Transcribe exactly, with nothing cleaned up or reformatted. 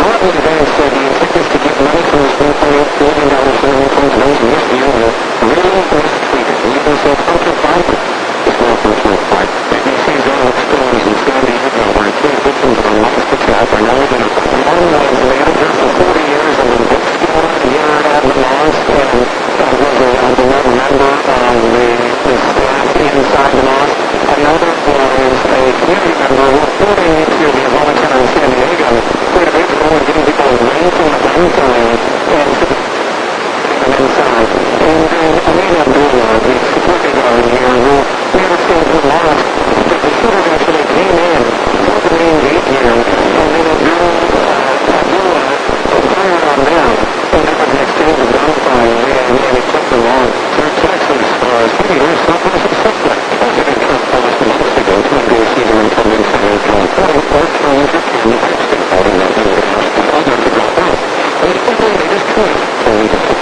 Department of Defense said the intent is to get money from this one point eight billion dollars settlement fund to those misviewing the really mistreated. And even said Hunter Biden is welcome to apply. A B C's own stores in San Diego where two victims of a monster attack are now identified. One was manager for forty years of a bookstore near at the mosque and uh, was a, a beloved member of the, the staff inside the mosque. Another was a community member reporting to the Islamic Center in San Diego where they were going getting people away from the gun sign and to the inside. And then Amina Abdullah, the security guard here, who never stayed in the mosque, but the shooter actually came in through the main gate here, and then Abdullah, uh, Abdullah fired on them, and there was an exchange of gunfire, and, and it took them on. Through Texas, uh, city here, some person suspect. President Trump promised months ago to engage either incumbent Senator John Cornyn or challenge her in the Mexican party that he would ask the other to drop out. And the they just tweeted,